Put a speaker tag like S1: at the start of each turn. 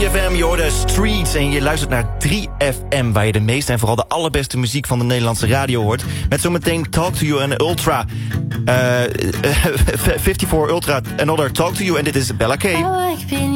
S1: 3FM, je hoorde Streets en je luistert naar 3FM... waar je de meeste en vooral de allerbeste muziek van de Nederlandse radio hoort. Met zometeen Talk to You en Ultra. 54 Ultra, Another Talk to You en dit is Bella K.